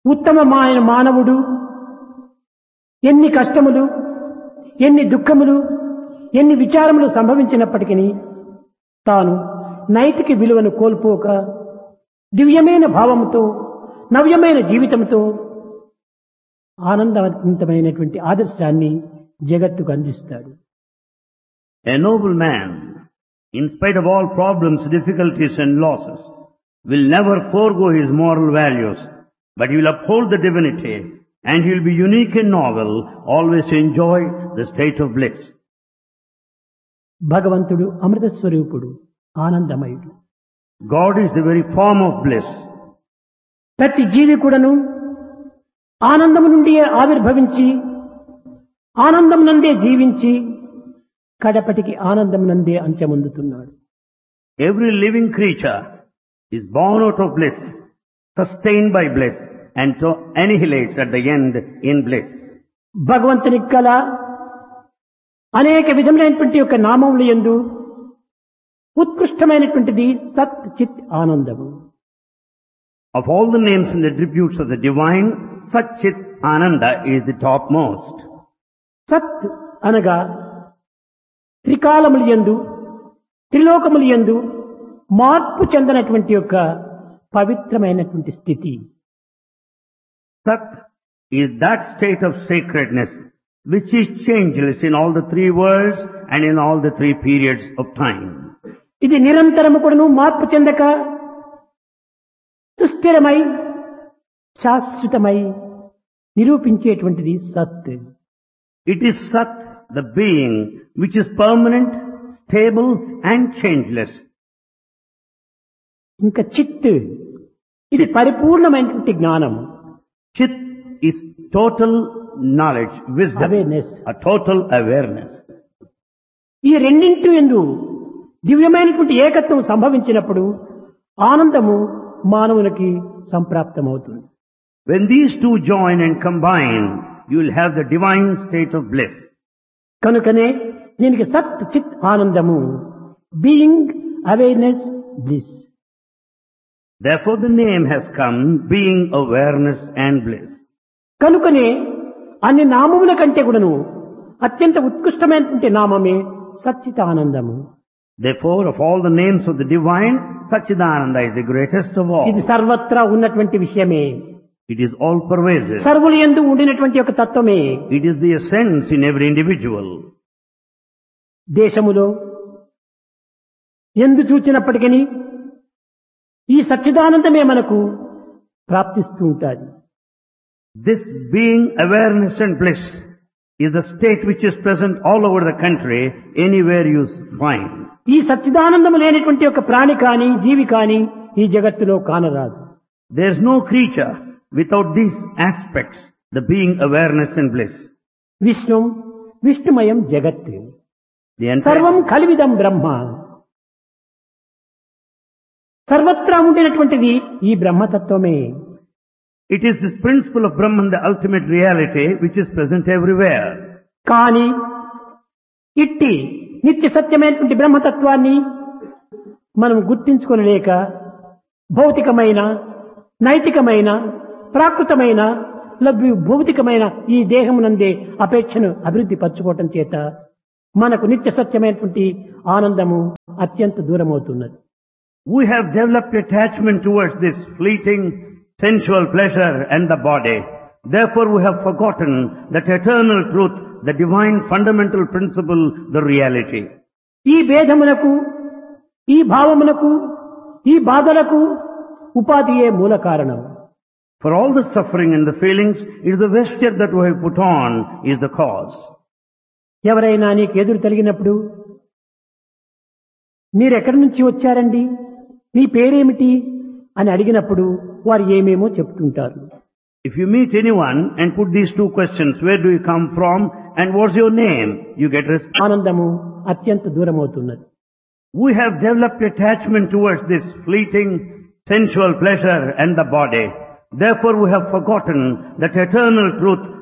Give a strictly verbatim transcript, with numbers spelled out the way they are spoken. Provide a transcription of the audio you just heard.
ఉత్తమమైన మానవుడు ఎన్ని కష్టములు, ఎన్ని దుఃఖములు, ఎన్ని విచారములు సంభవించినప్పటికీ తాను నైతిక విలువను కోల్పోక దివ్యమైన భావముతో నవ్యమైన జీవితంతో ఆనందవంతమైనటువంటి ఆదర్శాన్ని జగత్తుకు అందిస్తాడు. A noble man, in spite of all problems, difficulties and losses, will never forego his moral values, but he will uphold the divinity and he will be unique and novel, always enjoy the state of bliss. భగవంతుడు అమృత స్వరూపుడు, ఆనందమయుడు. God is the very form of bliss. ప్రతి జీవి కూడాను ఆనందము నుండి ఆవిర్భవించి ఆనందం నందే జీవించి కడపటికి ఆనందం నందే అంత్యమొందుతున్నాడు. Every living creature is born out of bliss, sustained by bliss, and so annihilates at the end in bliss. భగవంతుని కల అనేక విధములైనటువంటి యొక్క నామములు యందు ఉత్కృష్టమైనటువంటిది సత్ చిత్ ఆనందము. Of all the names and attributes of the divine, Sat Chit Ananda is the topmost. సత్ అనగా త్రికాలములు యందు త్రిలోకములు యందు మార్పు చెందనటువంటి యొక్క పవిత్రమైనటువంటి స్థితి. Sat is that state of sacredness which is changeless in all the three worlds and in all the three periods of time. ఇది నిరంతరము కూడాను మార్పు చెందక సుస్థిరమై శాశ్వతమై నిరూపించేటువంటిది సత్. It is Sat, the being, which is permanent, stable and changeless. ఇంకా చిత్ ఇది పరిపూర్ణమైనటువంటి జ్ఞానం. Chit is total knowledge, wisdom, Awareness. a total awareness. ఈ రెండింటి యందు దివ్యమైనటువంటి ఏకత్వం సంభవించినప్పుడు ఆనందము మానవునికి సంప్రాప్తమవుతుంది. When these two join and combine, you will have the divine state of bliss. కనుకనే దీనికి సత్ చిత్ ఆనందము, being awareness bliss. Therefore the name has come, being awareness and bliss. కనుకనే అన్ని నామముల కంటే కూడాను అత్యంత ఉత్కృష్టమైనటువంటి నామమే సచ్చిత ఆనందము. Therefore, of all the names of the divine, Satchidananda is the greatest of all. ఇది సర్వత్రా ఉన్నటువంటి విషయమే. It is all pervasive. సర్వులు యందు ఉండినటువంటి ఒక తత్వమే. It is the essence in every individual. దేశములో ఎందు చూచినప్పటికీ ఈ సచ్చిదానందమే మనకు ప్రాప్తిస్తూ ఉంటుంది. This being awareness and bliss is the state which is present all over the country, anywhere you find. ఈ సచ్చిదానందము లేనటువంటి ఒక ప్రాణి కాని జీవి కాని ఈ జగత్తులో కానరాదు. There is no creature without these aspects, the being awareness and bliss. Vishnu విష్ణుమయం జగత్ The entire, సర్వం కలివిదం బ్రహ్మ. సర్వత్రా ఉండినటువంటిది ఈ బ్రహ్మతత్వమే. it is this principle of Brahman, the ultimate reality, which is present everywhere. కానీ ఇట్టి నిత్య సత్యమైనటువంటి బ్రహ్మతత్వాన్ని మనం గుర్తించుకొనలేక భౌతికమైన నైతికమైన ప్రాకృతమైన లభ్య భౌతికమైన ఈ దేహమునందే అపేక్షను అభివృద్ధి పరచుకోవటం చేత మనకు నిత్య సత్యమైనటువంటి ఆనందము అత్యంత దూరమవుతున్నది. We have developed attachment towards this fleeting sensual pleasure and the body. Therefore we have forgotten that eternal truth, the divine fundamental principle, the reality. ఈ భేదమునకు ఈ భావమునకు ఈ బాధలకు ఉపాధియే మూల కారణం. For all the suffering and the feelings, it is the vesture that we have put on is the cause. ఎవరైనా నీకు ఎదురు తగిలినప్పుడు మీరెక్కడి నుంచి వచ్చారండి, మీ పేరేమిటి అని అడిగినప్పుడు వారు ఏమేమో చెప్తుంటారు. If you meet anyone and put these two questions, where do you come from and what's your name, you get response. ఆనందము అత్యంత దూరమవుతున్నది. We have developed attachment towards this fleeting sensual pleasure and the body. Therefore we have forgotten that eternal truth,